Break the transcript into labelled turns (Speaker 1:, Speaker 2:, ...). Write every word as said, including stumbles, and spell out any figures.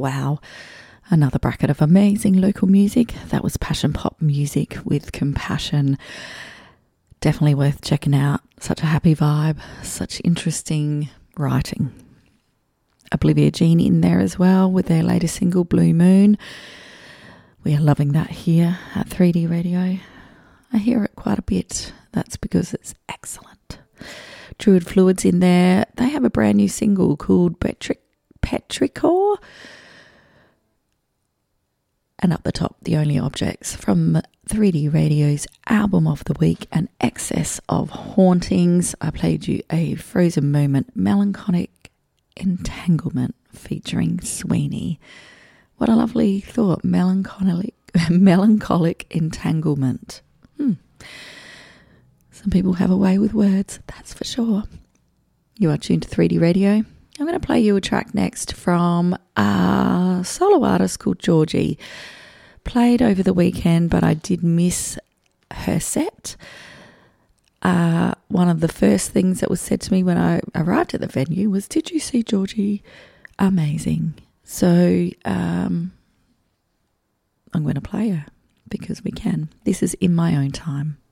Speaker 1: wow. Another bracket of amazing local music. That was Passion Pop Music with Compassion. Definitely worth checking out. Such a happy vibe, such interesting writing. Olivia Jean in there as well with their latest single, Blue Moon. We are loving that here at three D Radio. I hear it quite a bit. That's because it's excellent. Druid Fluids in there. They have a brand new single called Petric- Petrichor. And up the top, The Only Objects from three D Radio's album of the week, An Excess of Hauntings. I played you a Frozen Moment, Melancholic Entanglement featuring Sweeney. What a lovely thought, melancholic, melancholic entanglement. Hmm. Some people have a way with words, that's for sure. You are tuned to three D Radio. I'm going to play you a track next from a solo artist called Georgie. Played over the weekend, but I did miss her set. Uh, one of the first things that was said to me when I arrived at the venue was, "Did you see Georgie? Amazing." So um, I'm going to play her because we can. This is In My Own Time.